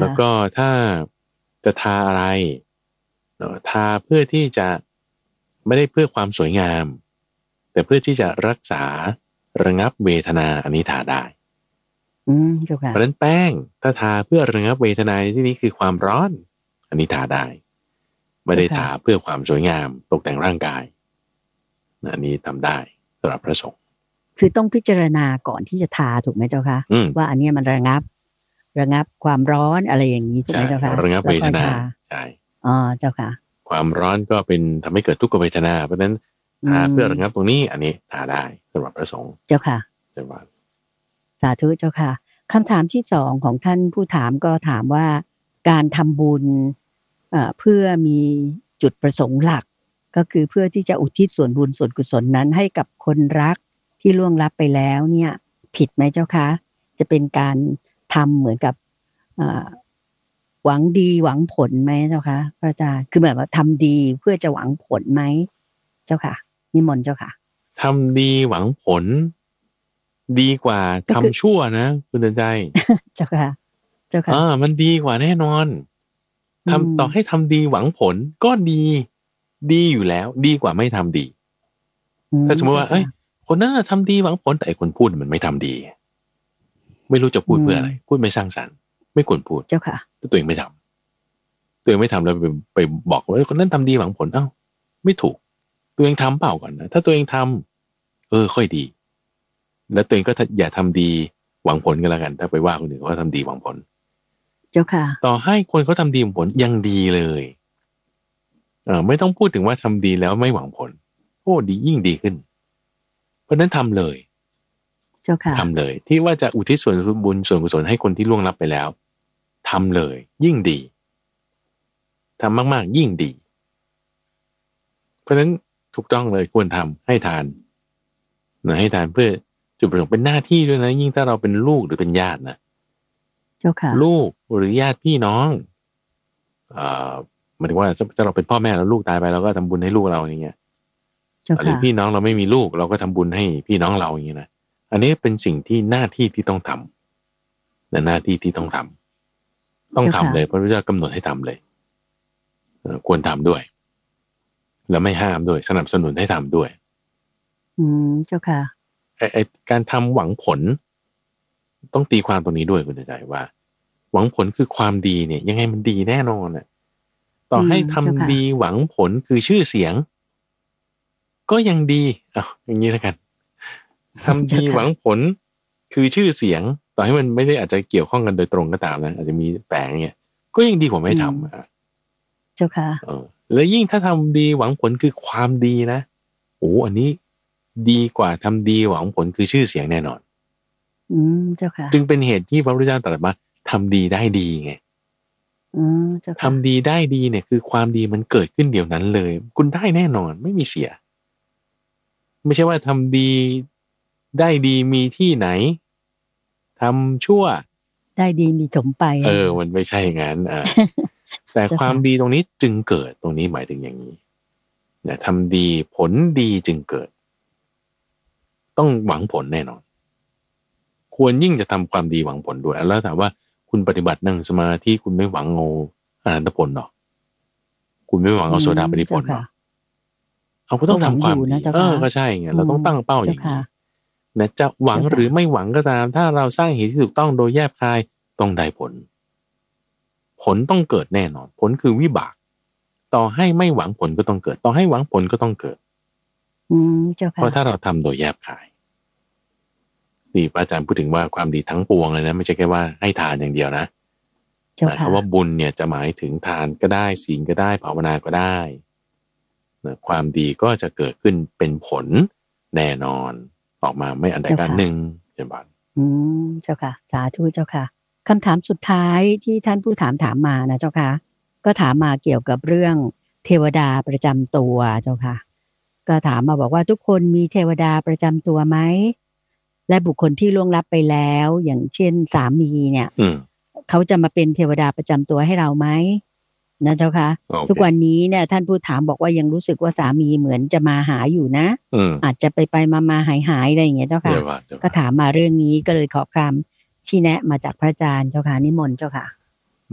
แล้วก็ถ้าจะทาอะไรทาเพื่อที่จะไม่ได้เพื่อความสวยงามแต่เพื่อที่จะรักษาระงับเวทนาอันนี้ทาได้เพราะฉะนั้นแป้งถ้าทาเพื่อระงับเวทนาที่นี้คือความร้อนอันนี้ทาได้ไม่ได้ทาเพื่อความสวยงามตกแต่งร่างกายอันนี้ทำได้สำหรับพระสงฆ์คือต้องพิจารณาก่อนที่จะทาถูกไหมเจ้าคะว่าอันนี้มันระงับความร้อนอะไรอย่างนี้ถูกไหมเจ้าคะระงับเวทนาใช่เจ้าค่ะความร้อนก็เป็นทำให้เกิดทุกขเวทนาเพราะฉะนั้นทาเพื่อระงับตรงนี้อันนี้ทาได้สำหรับพระสงฆ์เจ้าค่ะสาธุเจ้าค่ะคำถามที่2ของท่านผู้ถามก็ถามว่าการทำบุญเพื่อมีจุดประสงค์หลักก็คือเพื่อที่จะอุทิศส่วนบุญส่วนกุศลนั้นให้กับคนรักที่ล่วงลับไปแล้วเนี่ยผิดไหมเจ้าคะจะเป็นการทำเหมือนกับหวังดีหวังผลไหมเจ้าคะพระอาจารย์คือแบบว่าทำดีเพื่อจะหวังผลไหมเจ้าค่ะนิมนต์เจ้าค่ะทำดีหวังผลดีกว่าทำชั่วนะคุณเดินใจเจ้าค่ะมันดีกว่าแน่นอนต่อให้ทำดีหวังผลก็ดีอยู่แล้วดีกว่าไม่ทำดีถ้าสมมติว่าคนนั้นทำดีหวังผลแต่คนพูดมันไม่ทำดีไม่รู้จะพูดเพื่ออะไรพูดไม่สร้างสรรค์ไม่ควรพูดเจ้าค่ะตัวเองไม่ทำแล้วไปบอกว่าคนนั้นทำดีหวังผลไม่ถูกตัวเองทำเปล่าก่อนนะถ้าตัวเองทำค่อยดีแล้วตัวเองก็อย่าทำดีหวังผลกันแล้วกันถ้าไปว่าคนอื่นเขาทำดีหวังผลเจ้าค่ะต่อให้คนเขาทำดีหวังผลยังดีเลยไม่ต้องพูดถึงว่าทำดีแล้วไม่หวังผลดียิ่งดีขึ้นเพราะนั้นทำเลยเจ้าค่ะทำเลยที่ว่าจะอุทิศส่วนบุญส่วนกุศลให้คนที่ล่วงลับไปแล้วทำเลยยิ่งดีทำมากๆยิ่งดีเพราะฉะนั้นถูกต้องเลยควรทำให้ทานให้ทานเพื่อจุดประสงค์เป็นหน้าที่ด้วยนะยิ่งถ้าเราเป็นลูกหรือเป็นญาตินะเจ้าค่ะลูกหรือญาติพี่น้องหมายถึงว่าถ้าเราเป็นพ่อแม่แล้วลูกตายไปเราก็ทำบุญให้ลูกเราอย่างเงี้ยหรือพี่น้องเราไม่มีลูกเราก็ทำบุญให้พี่น้องเราอย่างเงี้ยนะอันนี้เป็นสิ่งที่หน้าที่ที่ต้องทำหน้าที่ที่ต้องทำเลยพระพุทธเจ้ากำหนดให้ทำเลยควรทำด้วยแล้วไม่ห้ามด้วยสนับสนุนให้ทำด้วยเจ้าค่ะไอการทำหวังผลต้องตีความตรงนี้ด้วยคุณใจว่าหวังผลคือความดีเนี่ยยังไงมันดีแน่นอนน่ะต่อให้ทำดีหวังผลคือชื่อเสียงก็ยังดีอย่างนี้แล้วกันทำดีหวังผลคือชื่อเสียงต่อให้มันไม่ได้อาจจะเกี่ยวข้องกันโดยตรงก็ตามนะอาจจะมีแฝงเนี่ยก็ยังดีกว่าไม่ทำเจ้าค่ะแล้วยิ่งถ้าทำดีหวังผลคือความดีนะอันนี้ดีกว่าทำดีหวังผลคือชื่อเสียงแน่นอนเจ้าค่ะจึงเป็นเหตุที่พระพุทธเจ้าตรัสว่าทำดีได้ดีไงทำดีได้ดีเนี่ยคือความดีมันเกิดขึ้นเดี๋ยวนั้นเลยคุณได้แน่นอนไม่มีเสียไม่ใช่ว่าทำดีได้ดีมีที่ไหนทำชั่วได้ดีมีถมไปมันไม่ใช่อย่างนั้นแต่ความดีตรงนี้จึงเกิดตรงนี้หมายถึงอย่างนี้เนี่ยทำดีผลดีจึงเกิดต้องหวังผลแน่นอนควรยิ่งจะทำความดีหวังผลด้วยแล้วถามว่าคุณปฏิบัตินั่งสมาธิคุณไม่หวังเอาอรหันตผลหรอคุณไม่หวังเอาโสดาปัตติผลหรอเอาก็ต้องทำความดีก็ใช่ไงเราต้องตั้งเป้าอย่างนี้นะจะหวังหรือไม่หวังก็ตามถ้าเราสร้างเหตุที่ถูกต้องโดยแยบคายต้องได้ผลต้องเกิดแน่นอนผลคือวิบากต่อให้ไม่หวังผลก็ต้องเกิดต่อให้หวังผลก็ต้องเกิดเพราะถ้าเราทำโดยแยบคายนี่อาจารย์พูดถึงว่าความดีทั้งปวงเลยนะไม่ใช่แค่ว่าให้ทานอย่างเดียวนะคำว่าบุญเนี่ยจะหมายถึงทานก็ได้ศีลก็ได้ภาวนาก็ได้ความดีก็จะเกิดขึ้นเป็นผลแน่นอนออกมาไม่อันใดกันหนึ่งเช่นกันเจ้าค่ะสาธุเจ้าค่ะคำถามสุดท้ายที่ท่านผู้ถามมานะเจ้าค่ะก็ถามมาเกี่ยวกับเรื่องเทวดาประจำตัวเจ้าค่ะก็ถามมาบอกว่าทุกคนมีเทวดาประจำตัวไหมและบุคคลที่ล่วงลับไปแล้วอย่างเช่นสามีเนี่ยเขาจะมาเป็นเทวดาประจำตัวให้เราไหมนะเจ้าค่ะ ทุกวันนี้เนี่ยท่านผู้ถามบอกว่ายังรู้สึกว่าสามีเหมือนจะมาหาอยู่นะอาจจะไปมาหายอะไรอย่างเงี้ยเจ้าค่ะก็ถามมาเรื่องนี้ก็เลยขอคำชี้แนะมาจากพระอาจารย์เจ้าค่ะนิมนต์เจ้าค่ะ